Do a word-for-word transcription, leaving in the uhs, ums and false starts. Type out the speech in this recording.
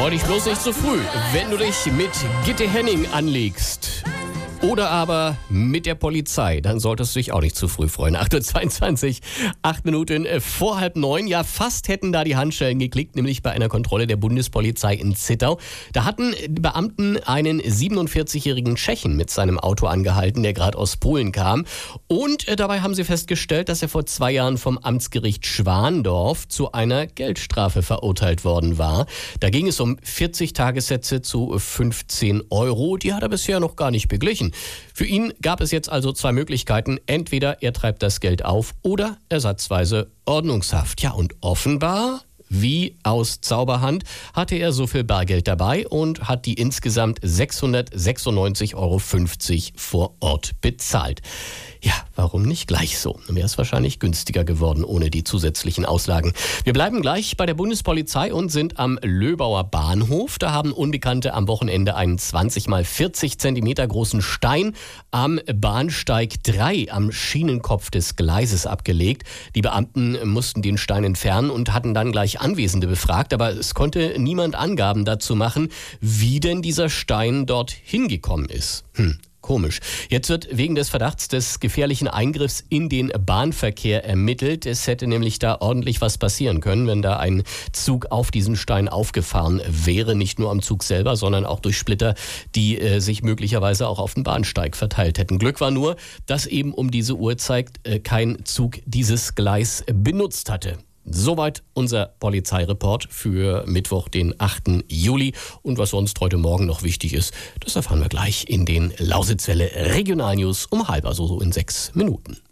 Freu dich bloß nicht zu früh, wenn du dich mit Gitte Henning anlegst. Oder aber mit der Polizei, dann solltest du dich auch nicht zu früh freuen. acht Uhr zweiundzwanzig, acht Minuten vor halb neun. Ja, fast hätten da die Handschellen geklickt, nämlich bei einer Kontrolle der Bundespolizei in Zittau. Da hatten die Beamten einen siebenundvierzigjährigen Tschechen mit seinem Auto angehalten, der gerade aus Polen kam. Und äh, dabei haben sie festgestellt, dass er vor zwei Jahren vom Amtsgericht Schwandorf zu einer Geldstrafe verurteilt worden war. Da ging es um vierzig Tagessätze zu fünfzehn Euro. Die hat er bisher noch gar nicht beglichen. Für ihn gab es jetzt also zwei Möglichkeiten. Entweder er treibt das Geld auf oder ersatzweise Ordnungshaft. Ja, und offenbar, wie aus Zauberhand, hatte er so viel Bargeld dabei und hat die insgesamt sechshundertsechsundneunzig Euro fünfzig vor Ort bezahlt. Ja, warum nicht gleich so? Dann wäre es wahrscheinlich günstiger geworden ohne die zusätzlichen Auslagen. Wir bleiben gleich bei der Bundespolizei und sind am Löbauer Bahnhof. Da haben Unbekannte am Wochenende einen zwanzig mal vierzig Zentimeter großen Stein am Bahnsteig drei am Schienenkopf des Gleises abgelegt. Die Beamten mussten den Stein entfernen und hatten dann gleich Anwesende befragt, aber es konnte niemand Angaben dazu machen, wie denn dieser Stein dort hingekommen ist. Hm. Komisch. Jetzt wird wegen des Verdachts des gefährlichen Eingriffs in den Bahnverkehr ermittelt. Es hätte nämlich da ordentlich was passieren können, wenn da ein Zug auf diesen Stein aufgefahren wäre. Nicht nur am Zug selber, sondern auch durch Splitter, die äh, sich möglicherweise auch auf dem Bahnsteig verteilt hätten. Glück war nur, dass eben um diese Uhrzeit äh, kein Zug dieses Gleis benutzt hatte. Soweit unser Polizeireport für Mittwoch, den achten Juli. Und was sonst heute Morgen noch wichtig ist, das erfahren wir gleich in den Lausitzwelle Regionalnews um halb, also so in sechs Minuten.